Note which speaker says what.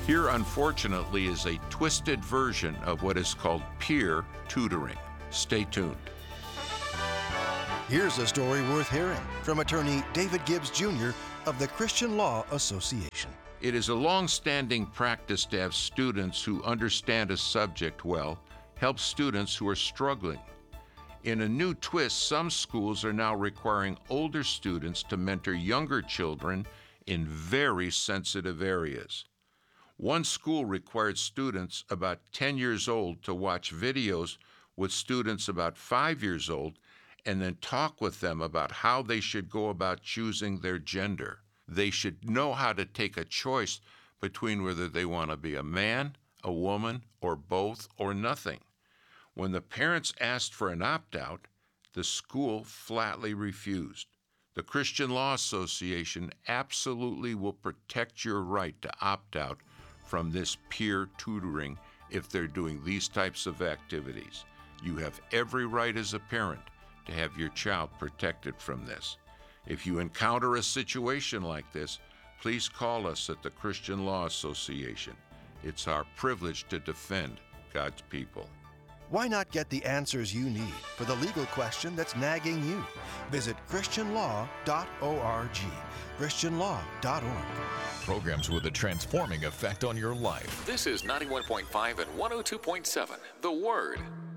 Speaker 1: Here, unfortunately, is a twisted version of what is called peer tutoring. Stay tuned.
Speaker 2: Here's a story worth hearing from attorney David Gibbs Jr. of the Christian Law Association.
Speaker 1: It is a long-standing practice to have students who understand a subject well help students who are struggling. In a new twist, some schools are now requiring older students to mentor younger children in very sensitive areas. One school required students about 10 years old to watch videos with students about 5 years old and then talk with them about how they should go about choosing their gender. They should know how to take a choice between whether they want to be a man, a woman, or both, or nothing. When the parents asked for an opt-out, the school flatly refused. The Christian Law Association absolutely will protect your right to opt out from this peer tutoring if they're doing these types of activities. You have every right as a parent to have your child protected from this. If you encounter a situation like this, please call us at the Christian Law Association. It's our privilege to defend God's people.
Speaker 2: Why not get the answers you need for the legal question that's nagging you? Visit christianlaw.org. christianlaw.org.
Speaker 3: Programs with a transforming effect on your life.
Speaker 4: This is 91.5 and 102.7, The Word.